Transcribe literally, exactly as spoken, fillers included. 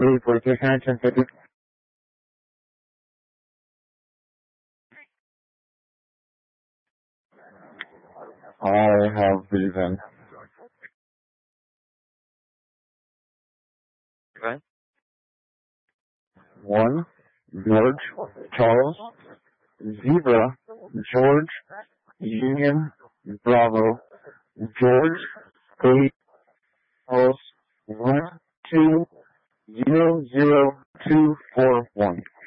Verification ten fifty. I have these in. Okay. One, George, Charles, Zebra, George, Union, Bravo, George, eight, Charles, one, two, zero, zero, two, four, one.